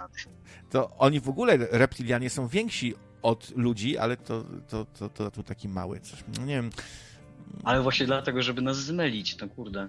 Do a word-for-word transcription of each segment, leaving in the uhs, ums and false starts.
zasady. To oni w ogóle, reptilianie, są więksi od ludzi, ale to, to, to, to, to taki mały coś. No nie wiem. Ale właśnie dlatego, żeby nas zmylić, to kurde.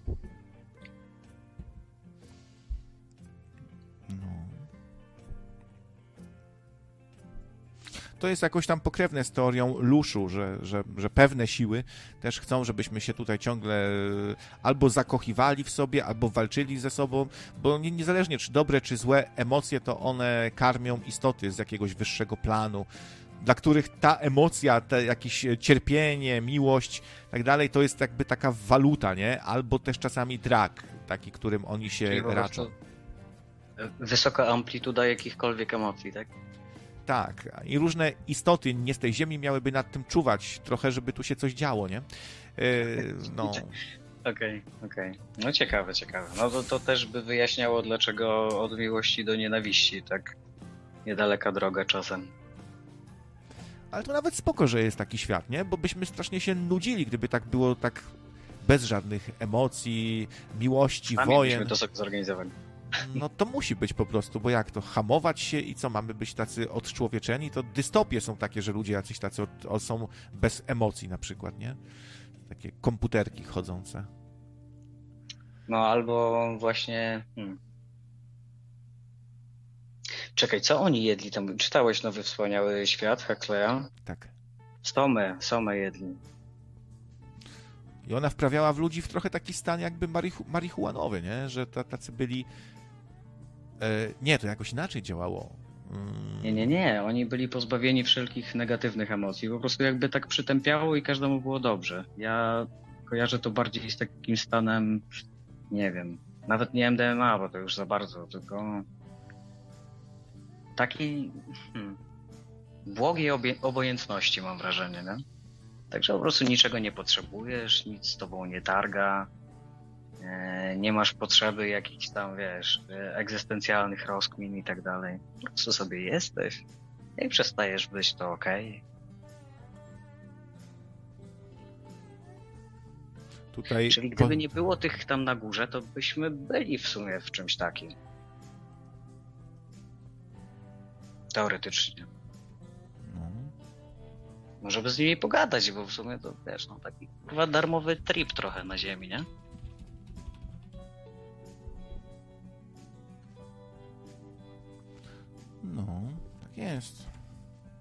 To jest jakoś tam pokrewne z teorią Luszu, że, że, że pewne siły też chcą, żebyśmy się tutaj ciągle albo zakochiwali w sobie, albo walczyli ze sobą, bo niezależnie czy dobre, czy złe emocje, to one karmią istoty z jakiegoś wyższego planu, dla których ta emocja, te jakieś cierpienie, miłość, tak dalej, to jest jakby taka waluta, nie? Albo też czasami drag, taki, którym oni się raczą. Wysoka amplituda jakichkolwiek emocji, tak? Tak, i różne istoty nie z tej ziemi miałyby nad tym czuwać trochę, żeby tu się coś działo, nie? Yy, no. Okej, okay, okej. Okay. No ciekawe, ciekawe. No to, to też by wyjaśniało, dlaczego od miłości do nienawiści tak niedaleka droga czasem. Ale to nawet spoko, że jest taki świat, nie? Bo byśmy strasznie się nudzili, gdyby tak było tak bez żadnych emocji, miłości, Sami wojen. byśmy to sobie zorganizowali. No to musi być po prostu, bo jak to? Hamować się i co? Mamy być tacy odczłowieczeni? To dystopie są takie, że ludzie jacyś tacy od, od, są bez emocji na przykład, nie? Takie komputerki chodzące. No albo właśnie... Hmm. Czekaj, co oni jedli tam? Czytałeś Nowy Wspaniały Świat Huxleya? Tak. Somę, somę jedli. I ona wprawiała w ludzi w trochę taki stan jakby marihu- marihuanowy, nie? Że tacy byli... E, nie, to jakoś inaczej działało. Mm. Nie, nie, nie. Oni byli pozbawieni wszelkich negatywnych emocji. Po prostu jakby tak przytępiało i każdemu było dobrze. Ja kojarzę to bardziej z takim stanem, nie wiem, nawet nie M D M A, bo to już za bardzo, tylko takiej hmm, błogiej obie- obojętności, mam wrażenie, nie? Także po prostu niczego nie potrzebujesz, nic z tobą nie targa, nie masz potrzeby jakichś tam, wiesz, egzystencjalnych rozkmin i tak dalej. Po prostu sobie jesteś i przestajesz być, to okej. Tutaj... Czyli gdyby nie było tych tam na górze, to byśmy byli w sumie w czymś takim. Teoretycznie. No. Może by z nimi pogadać, bo w sumie to, wiesz, no taki chyba darmowy trip trochę na ziemi, nie? No, tak jest.